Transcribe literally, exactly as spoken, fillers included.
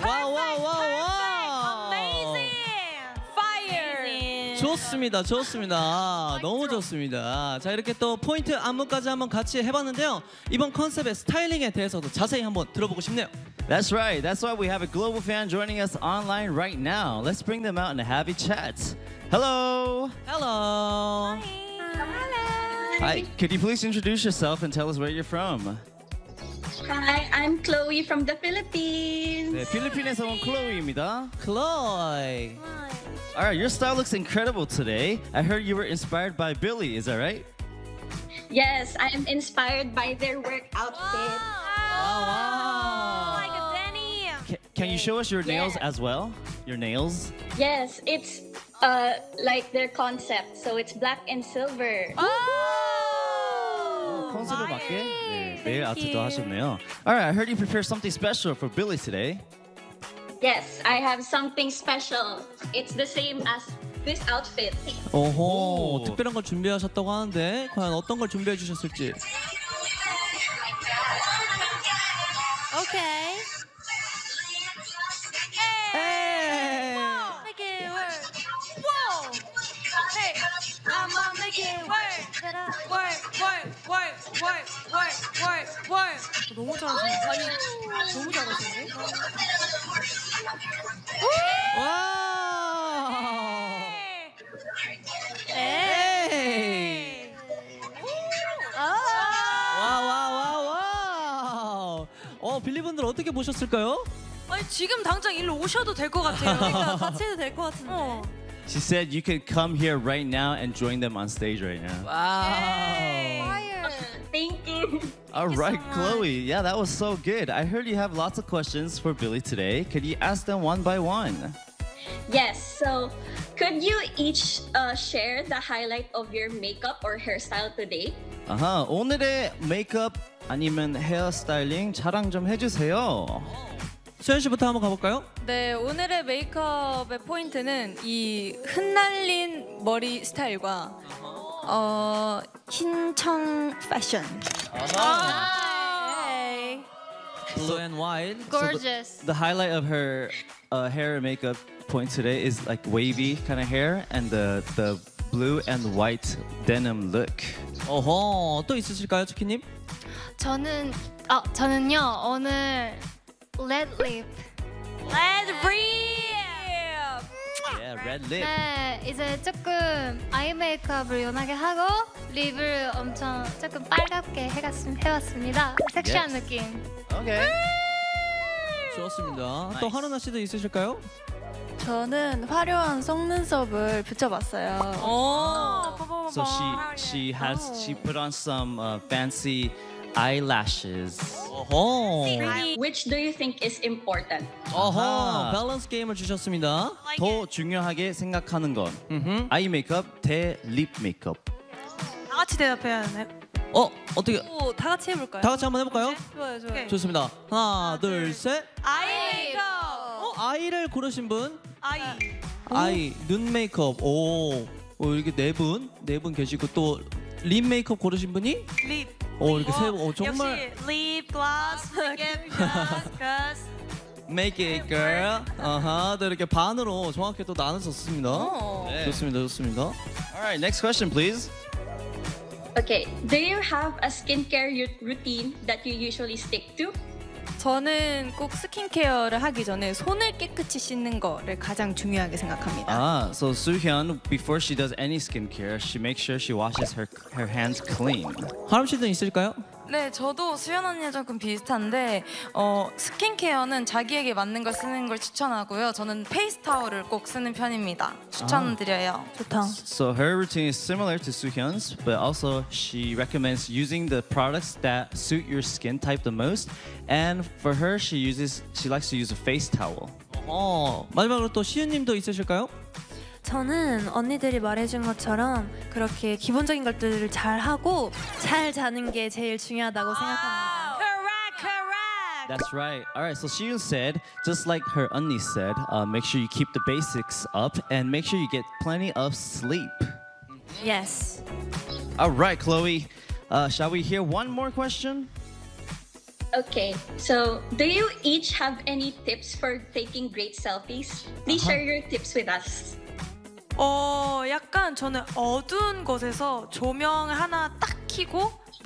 와우 와우 와우 와우. Amazing. Fire. 좋습니다, 좋습니다. 너무 좋습니다. 자, 이렇게 또 포인트 안무까지 한번 같이 해봤는데요. 이번 컨셉의 스타일링에 대해서도 자세히 한번 들어보고 싶네요. That's right. That's why we have a global fan joining us online right now. Let's bring them out and have a chat. Hello. Hello. Hi. Could you please introduce yourself and tell us where you're from? Hi, I'm Chloe from the Philippines. 네, 필리핀에서 온 클로이입니다. Chloe. All right, your style looks incredible today. I heard you were inspired by Billy. Is that right? Yes, I am inspired by their work outfit. Wow, wow. Like a Danny. Can, can you show us your nails Yeah. as well? Your nails? Yes, it's uh like their concept. So it's black and silver. Oh. 컨셉에 맞게 네, 네일 아트도 하셨네요. All right, I heard you prepared something special for Billy today. Yes, I have something special. It's the same as this outfit. 오호, 오. 특별한 걸 준비하셨다고 하는데 과연 어떤 걸 준비해 주셨을지. Okay. Hey. Make it work. Whoa. Hey, I'ma make it work. Work, work, work, work, work, work, work. 너무 잘하시는데? 아니, 너무 잘하시는데? 와우. 에이. 와와와와. 어, 빌리분들 어떻게 보셨을까요? 아니 지금 당장 일로 오셔도 될 것 같아요. 그러니까 같이 해도 될 것 같은데. 어. She said you could come here right now and join them on stage right now. 와우. Thank you. All right, Chloe. Yeah, that was so good. I heard you have lots of questions for Billy today. Could you ask them one by one? Yes, so could you each uh, share the highlight of your makeup or hairstyle today? 아하, 오늘의 메이크업 아니면 헤어스타일링 자랑 좀 해주세요. 수현 씨부터 한번 가볼까요? 네, 오늘의 메이크업의 포인트는 이 흩날린 머리 스타일과 어, 흰청 패션. 네. Blue and white. Gorgeous. The highlight of her uh, hair and makeup point today is like wavy kind of hair and the the blue and white denim look. 어허, 또 있으실까요, 치키님? 저는 어 저는요 오늘 red lip. Let's breathe. Yeah, red lip. 네 이제 조금 아이 메이크업을 연하게 하고 립을 엄청 조금 빨갛게 해갔음, 해봤습니다. 섹시한 Yes. 느낌. Okay. 좋습니다. 또 하루나 씨도 있으실까요? 저는 화려한 속눈썹을 붙여봤어요. 오. So she she has she put on some uh, fancy eyelashes. 어허. Which do you think is important? 어허. 아하. 밸런스 게임을 주셨습니다. 더 중요하게 생각하는 건 음흠. 아이 메이크업 대 립 메이크업. 다 같이 대답해야 하나요? 어, 어떻게? 오, 다 같이 해볼까요? 다 같이 한번 해볼까요? 좋아요, 좋아요. 좋습니다. 하나, 둘, 셋. 아이 메이크업. 어, 아이를 고르신 분? 아이. 아이, 눈 메이크업. 오, 오 이렇게 네 분, 네 분 계시고 또 립 메이크업 고르신 분이? 립. 오, 이렇게 세 분. 오, 정말. 역시 립 글라스, 립 글라스, 글라스. Make it girl. 아하, 또 이렇게 반으로 정확히 또 나눠졌습니다. 네. 좋습니다, 좋습니다. All right, next question, please. Okay, do you have a skincare ru- routine that you usually stick to? 저는 꼭 스킨케어를 하기 전에 손을 깨끗이 씻는 거를 가장 중요하게 생각합니다. Ah, so Soohyun, before she does any skincare, she makes sure she washes her her hands clean. 하람 씨도 있을까요? 네, 저도 수연 언니랑 조금 비슷한데 어, 스킨케어는 자기에게 맞는 걸 쓰는 걸 추천하고요. 저는 페이스 타올을 꼭 쓰는 편입니다. 추천드려요. 좋다. So her routine is similar to Soohyun's, but also she recommends using the products that suit your skin type the most. And for her, she uses she likes to use a face towel. 어, 마지막으로 또 시은님도 있으실까요? 저는 언니들이 말해준 것처럼 그렇게 기본적인 것들을 잘 하고 잘 자는 게 제일 중요하다고 생각합니다. Correct, correct. That's right. All right. So Soohyun said, just like her unni said, uh, make sure you keep the basics up and make sure you get plenty of sleep. Yes. All right, Chloe. Uh, shall we hear one more question? Okay, so do you each have any tips for taking great selfies? Please share your tips with us. 어, 약간 저는 어두운 곳에서 조명 하나 딱 켜고